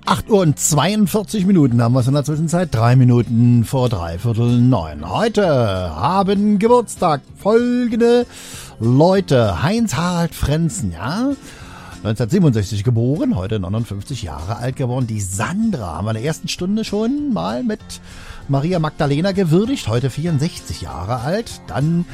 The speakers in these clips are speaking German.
8 Uhr und 42 Minuten haben wir es in der Zwischenzeit. 3 Minuten vor 8:45. Heute haben Geburtstag folgende Leute. Heinz-Harald Frenzen, ja. 1967 geboren, heute 59 Jahre alt geworden. Die Sandra haben wir in der ersten Stunde schon mal mit Maria Magdalena gewürdigt. Heute 64 Jahre alt. Dann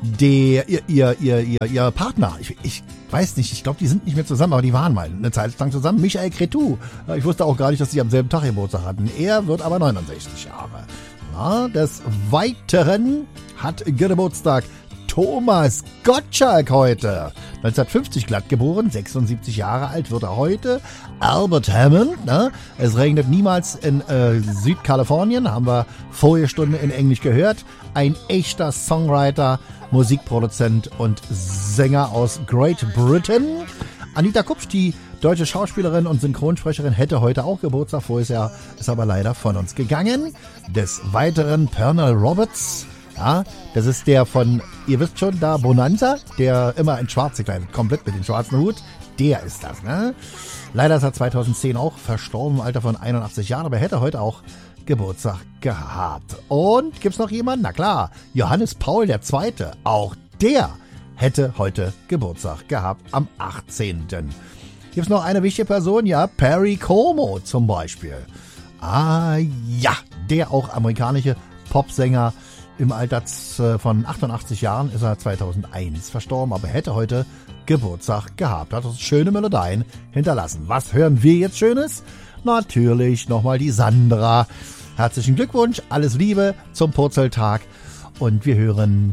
ihr Partner, ich weiß nicht, ich glaube, die sind nicht mehr zusammen, aber die waren mal eine Zeit lang zusammen. Michael Cretu. Ich wusste auch gar nicht, dass die am selben Tag Geburtstag hatten. Er wird aber 69 Jahre. Na, des Weiteren hat Geburtstag Thomas Gottschalk heute. 1950 glatt geboren, 76 Jahre alt wird er heute. Albert Hammond, ne? Es regnet niemals in Südkalifornien, haben wir vorige Stunde in Englisch gehört. Ein echter Songwriter, Musikproduzent und Sänger aus Great Britain. Anita Kupsch, die deutsche Schauspielerin und Synchronsprecherin, hätte heute auch Geburtstag. Voriges Jahr ist aber leider von uns gegangen. Des Weiteren Pernell Roberts. Ja, das ist der von, ihr wisst schon, da Bonanza, der immer in schwarz gekleidet, komplett mit dem schwarzen Hut. Der ist das, ne? Leider ist er 2010 auch verstorben, im Alter von 81 Jahren, aber er hätte heute auch Geburtstag gehabt. Und gibt's noch jemanden? Na klar, Johannes Paul II. Auch der hätte heute Geburtstag gehabt am 18. Gibt's noch eine wichtige Person? Ja, Perry Como zum Beispiel. Ah ja, der auch amerikanische Popsänger. Im Alter von 88 Jahren ist er 2001 verstorben, aber hätte heute Geburtstag gehabt. Hat uns schöne Melodien hinterlassen. Was hören wir jetzt Schönes? Natürlich nochmal die Sandra. Herzlichen Glückwunsch, alles Liebe zum Purzeltag. Und wir hören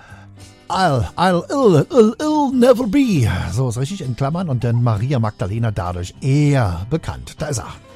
I'll never be. So ist richtig in Klammern. Und dann Maria Magdalena, dadurch eher bekannt. Da ist er.